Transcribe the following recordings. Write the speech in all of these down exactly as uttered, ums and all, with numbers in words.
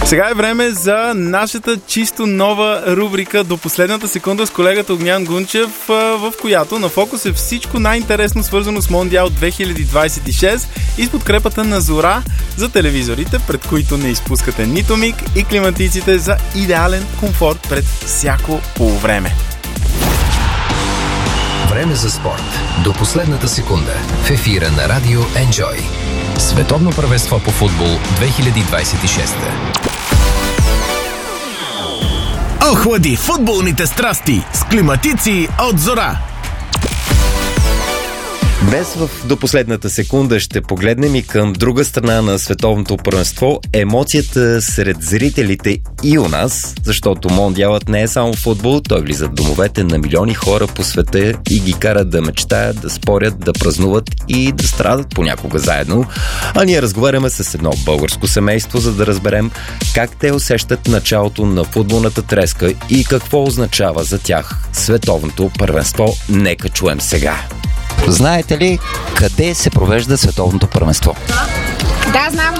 Сега е време за нашата чисто нова рубрика До последната секунда с колегата Огнян Гунчев, в която на фокус е всичко най-интересно свързано с Мондиал две хиляди двадесет и шест и с подкрепата на Зора за телевизорите, пред които не изпускате нито миг, и климатиците за идеален комфорт пред всяко полувреме. Време за спорт. До последната секунда. В ефира на Радио Enjoy. Световно първенство по футбол две хиляди двадесет и шест. Охлади футболните страсти с климатици от Зора. Днес в До последната секунда ще погледнем и към друга страна на световното първенство, емоцията сред зрителите и у нас, защото мондиалът не е само футбол, той влиза в домовете на милиони хора по света и ги карат да мечтаят, да спорят, да празнуват и да страдат понякога заедно. А ние разговаряме с едно българско семейство, за да разберем как те усещат началото на футболната треска и какво означава за тях световното първенство. Нека чуем сега. Знаете ли къде се провежда световното първенство? Да, знам.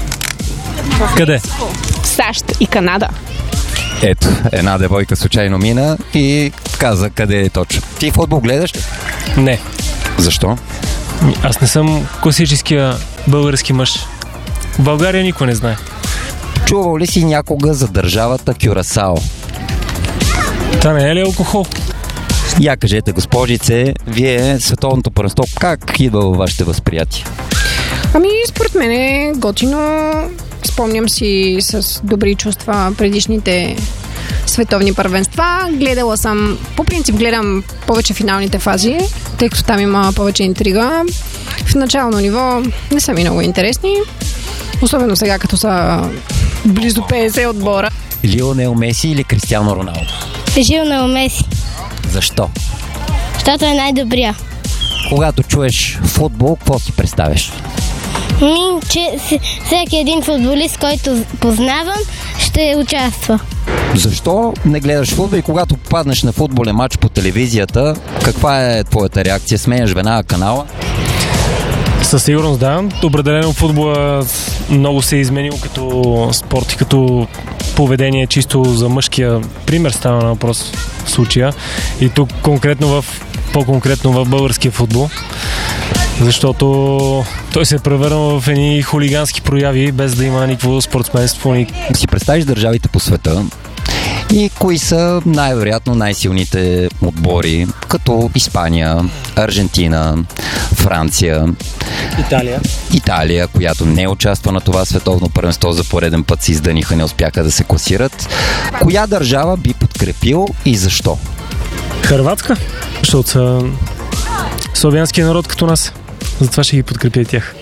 Къде? В САЩ и Канада. Ето, една девойка случайно мина и каза къде е точно. Ти футбол гледаш ли? Не. Защо? Аз не съм класическия български мъж. В България никой не знае. Чувал ли си някога за държавата Кюрасао? Та не е ли алкохол? Я кажете, госпожице, вие световното първенство как идва във вашите възприятия? Ами, според мен е готино. Спомням си с добри чувства предишните световни първенства. Гледала съм, по принцип гледам повече финалните фази, тъй като там има повече интрига. В начално ниво не са ми много интересни. Особено сега, като са близо петдесет отбора. Лионел Меси или Кристиано Роналдо? Лионел Меси. Защо? Защото е най-добрия. Когато чуеш футбол, какво си представяш? Ми, че всеки един футболист, който познавам, ще участва. Защо не гледаш футбол и когато попаднеш на футболен матч по телевизията, каква е твоята реакция? Сменяш веднага канала? Със сигурност да. Определено футбола много се е изменил като спорт и като поведение, чисто за мъжкия пример става на въпрос в случая. И тук конкретно в, по-конкретно в българския футбол, защото той се е превърнал в едни хулигански прояви, без да има никакво спортсменство. Ни... Си представиш държавите по света и кои са най-вероятно най-силните отбори, като Испания, Аржентина, Франция, Италия. Италия, която не участва на това световно първенство, за пореден път се издъниха, не успяха да се класират. Коя държава би подкрепил и защо? Хърватска, защото са славянския народ като нас. Затова ще ги подкрепя и тях.